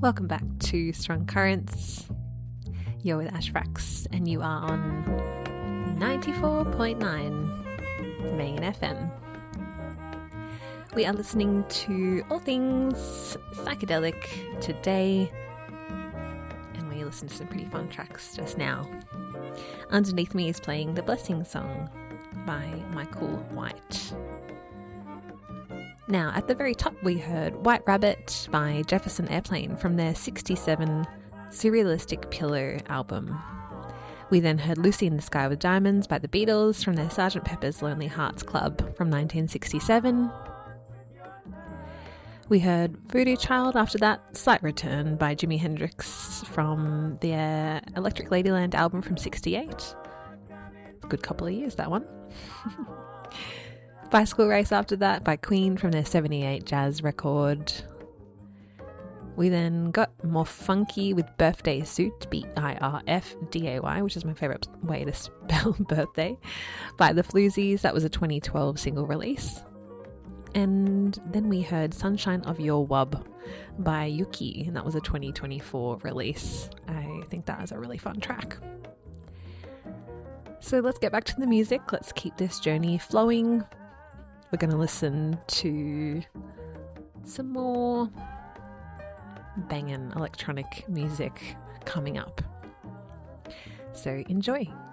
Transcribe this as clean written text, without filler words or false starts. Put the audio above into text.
Welcome back to Strong Currents. You're with Ashfrax and you are on 94.9 Main FM. We are listening to all things psychedelic today, and we listened to some pretty fun tracks just now. Underneath me is playing The Blessing Song by Michael White. Now, at the very top we heard White Rabbit by Jefferson Airplane from their 67 Surrealistic Pillow album. We then heard Lucy in the Sky with Diamonds by the Beatles from their Sgt. Pepper's Lonely Hearts Club from 1967. We heard Voodoo Child after that, Slight Return by Jimi Hendrix from their Electric Ladyland album from 68. Good couple of years, that one. Bicycle Race after that by Queen from their 78 jazz record. We then got more funky with Birthday Suit, B-I-R-F-D-A-Y, which is my favourite way to spell birthday, by the Floozies. That was a 2012 single release. And then we heard Sunshine of Your Wub by Yuki, and that was a 2024 release. I think that was a really fun track. So let's get back to the music. Let's keep this journey flowing. We're going to listen to some more banging electronic music coming up. So enjoy.